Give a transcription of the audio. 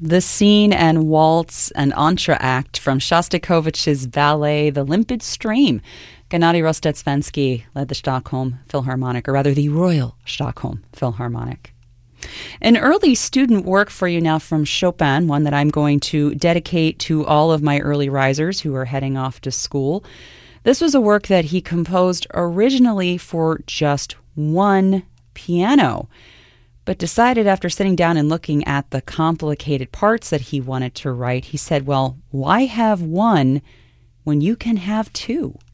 The scene and waltz and entr'acte from Shostakovich's ballet The Limpid Stream. Gennady Rostetsvensky led the Stockholm Philharmonic, or rather the Royal Stockholm Philharmonic. An early student work for you now from Chopin, one that I'm going to dedicate to all of my early risers who are heading off to school. This was a work that he composed originally for just one piano, but decided after sitting down and looking at the complicated parts that he wanted to write, he said, well, why have one when you can have two?